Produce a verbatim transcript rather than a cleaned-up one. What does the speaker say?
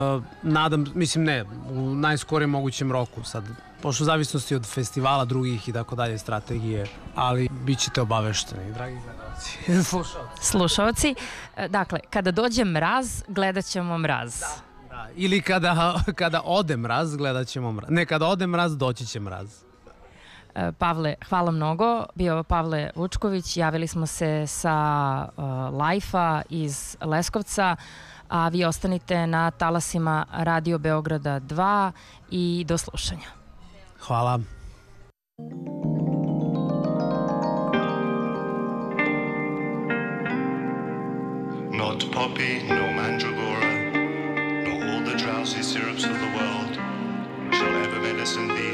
Nadam, mislim ne, u najskorijem mogućem roku sad, pošto u zavisnosti od festivala drugih i tako dalje strategije, ali bit ćete obavešteni, dragi gledalci, slušalci. Slušalci, dakle, kada dođe mraz, gledat ćemo mraz. Da, da. Ili kada, kada ode mraz, gledat ćemo mraz. Ne, kada ode mraz, doći će mraz. Pavle, hvala mnogo. Bio Pavle Vučković, javili smo se sa uh, Life-a iz Leskovca, a vi ostanite na talasima Radio Beograda dva i do slušanja. Hvala. Not poppy, no mandragora, nor all the drowsy syrups of the world shall ever medicine thee.